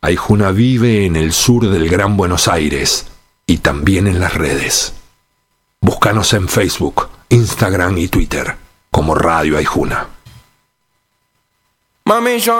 Aijuna vive en el sur del Gran Buenos Aires y también en las redes. Búscanos en Facebook, Instagram y Twitter como Radio Aijuna. Mami, yo